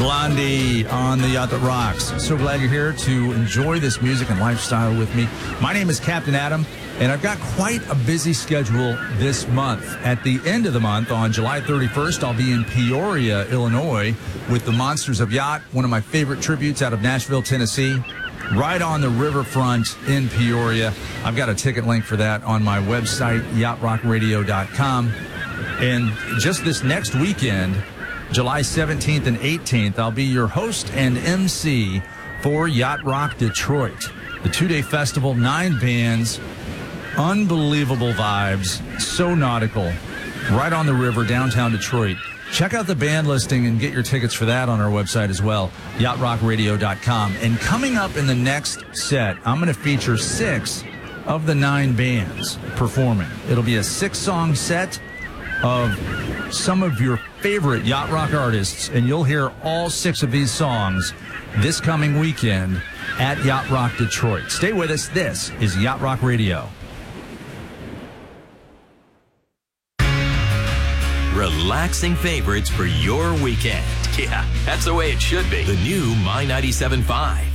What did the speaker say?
Blondie on the Yacht That Rocks. So glad you're here to enjoy this music and lifestyle with me. My name is Captain Adam, and I've got quite a busy schedule this month. At the end of the month, on July 31st, I'll be in Peoria, Illinois, with the Monsters of Yacht, one of my favorite tributes out of Nashville, Tennessee, right on the riverfront in Peoria. I've got a ticket link for that on my website, yachtrockradio.com. And just this next weekend, July 17th and 18th, I'll be your host and MC for Yacht Rock Detroit. The two-day festival, 9 bands, unbelievable vibes, so nautical, right on the river, downtown Detroit. Check out the band listing and get your tickets for that on our website as well, yachtrockradio.com. And coming up in the next set, I'm going to feature 6 of the 9 bands performing. It'll be a 6-song set of some of your favorite yacht rock artists, and you'll hear all 6 of these songs this coming weekend at Yacht Rock Detroit. Stay with us. This is Yacht Rock Radio. Relaxing favorites for your weekend. Yeah, that's the way it should be. The new My 97.5.